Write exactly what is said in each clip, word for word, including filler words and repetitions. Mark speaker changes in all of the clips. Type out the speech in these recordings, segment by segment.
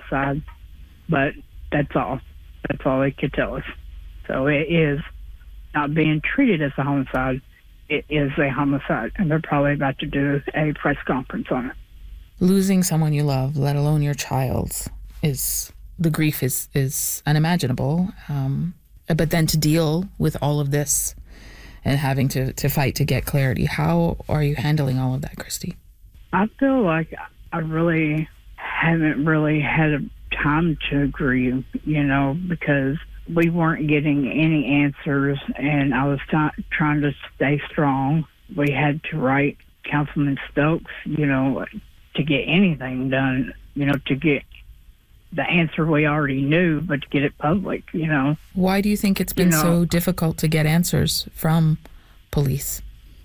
Speaker 1: homicide, but that's all. That's all they could tell us. So it is not being treated as a homicide. It is a homicide, and they're probably about to do a press conference on it.
Speaker 2: Losing someone you love, let alone your child, is the grief is is unimaginable. Um, but then to deal with all of this and having to, to fight to get clarity, how are you handling all of that, Christy?
Speaker 1: I feel like I really haven't really had a time to grieve, you know, because we weren't getting any answers, and I was t- trying to stay strong. We had to write Councilman Stokes, you know, to get anything done, you know, to get the answer we already knew, but to get it public, you know.
Speaker 2: Why do you think it's been you know, so difficult to get answers from police?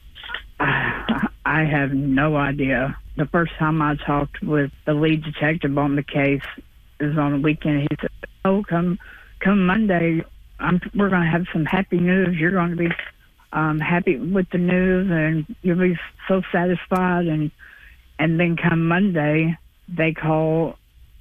Speaker 1: I, I have no idea. The first time I talked with the lead detective on the case is on the weekend. He said, oh, come come Monday, I'm, we're going to have some happy news. You're going to be um, happy with the news, and you'll be so satisfied. And and then come Monday, they call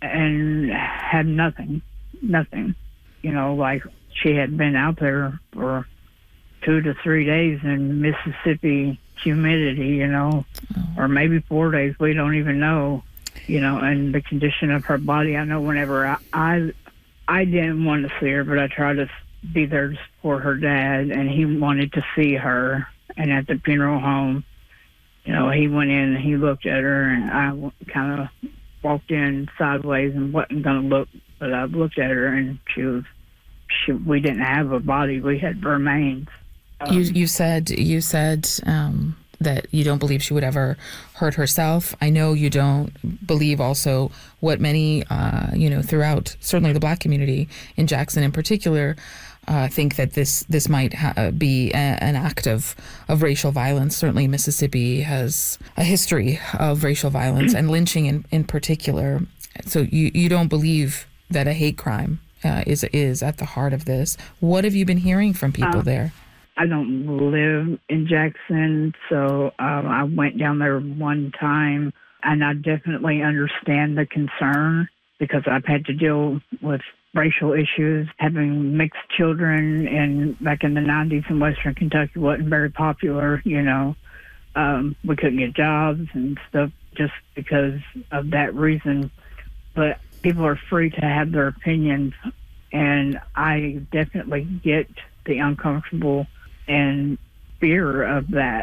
Speaker 1: and had nothing, nothing. You know, like she had been out there for two to three days in Mississippi humidity, you know, oh. or maybe four days. We don't even know, you know, and the condition of her body. I know whenever I, I, I didn't want to see her, but I tried to be there to support her dad, and he wanted to see her. And at the funeral home, you know, he went in and he looked at her, and I kind of walked in sideways and wasn't going to look, but I looked at her, and she was, she, we didn't have a body. We had remains. Um,
Speaker 2: you you said you said um, that you don't believe she would ever hurt herself. I know you don't believe also what many, uh, you know, throughout certainly the Black community in Jackson in particular, uh, think that this this might ha- be a, an act of, of racial violence. Certainly Mississippi has a history of racial violence and lynching in, in particular. So you, you don't believe that a hate crime uh, is is at the heart of this. What have you been hearing from people uh, there?
Speaker 1: I don't live in Jackson, so um, I went down there one time, and I definitely understand the concern because I've had to deal with racial issues. Having mixed children in back in the nineties in Western Kentucky wasn't very popular, you know. Um, we couldn't get jobs and stuff just because of that reason. But people are free to have their opinions, and I definitely get the uncomfortable and fear of that.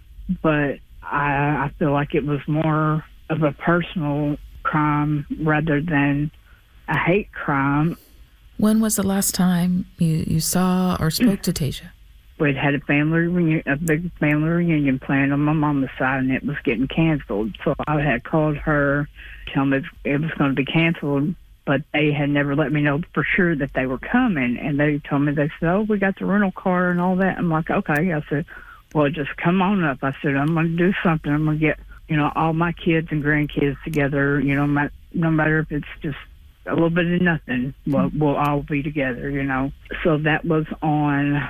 Speaker 1: But I, I feel like it was more of a personal crime rather than a hate crime.
Speaker 2: When was the last time you, you saw or spoke to Tasia?
Speaker 1: We'd had a family reunion, a big family reunion planned on my mama's side, and it was getting canceled. So I had called her, telling me it was going to be canceled, but they had never let me know for sure that they were coming. And they told me, they said, oh, we got the rental car and all that. I'm like, okay. I said, well, just come on up. I said, I'm going to do something. I'm going to get, you know, all my kids and grandkids together, you know, my, no matter if it's just a little bit of nothing, we'll, we'll all be together, you know. So that was on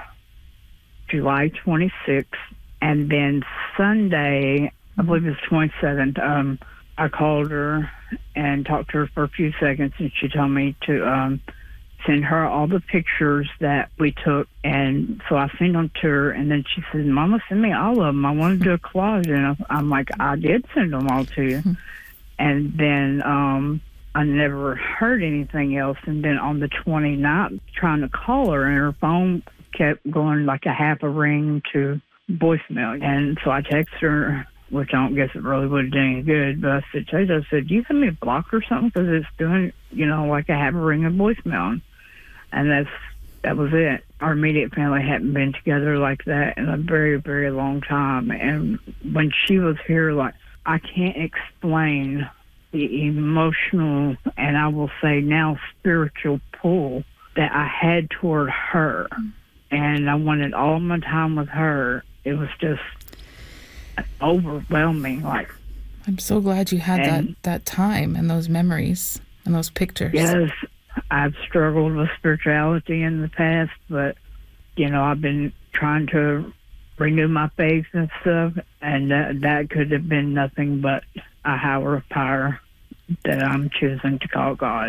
Speaker 1: July twenty-sixth. And then Sunday, I believe it was twenty-seventh, um, I called her and talked to her for a few seconds, and she told me to um, send her all the pictures that we took. And so I sent them to her, and then she said, Mama, send me all of them. I want to do a collage. And I'm like, I did send them all to you. And then um, I never heard anything else. And then on the twenty-ninth, trying to call her, and her phone kept going like a half a ring to voicemail. And so I texted her, which I don't guess it really would have done any good, but I said, Tasia, I said, do you send me a block or something? Because it's doing, you know, like I have a ring of voicemail. And that's, that was it. Our immediate family hadn't been together like that in a very, very long time. And when she was here, like, I can't explain the emotional, and I will say now spiritual pull that I had toward her. And I wanted all my time with her. It was just overwhelming. Like,
Speaker 2: I'm so glad you had that, that time and those memories and those pictures.
Speaker 1: Yes, I've struggled with spirituality in the past, but, you know, I've been trying to renew my faith and stuff, and that, that could have been nothing but a higher power that I'm choosing to call God.